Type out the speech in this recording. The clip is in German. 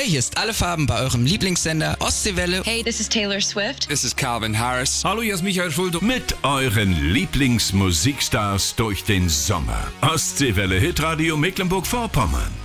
Hey, hier ist Alle Farben bei eurem Lieblingssender Ostseewelle. Hey, this is Taylor Swift. This is Calvin Harris. Hallo, hier ist Michael Schulte. Mit euren Lieblingsmusikstars durch den Sommer. Ostseewelle Hitradio Mecklenburg-Vorpommern.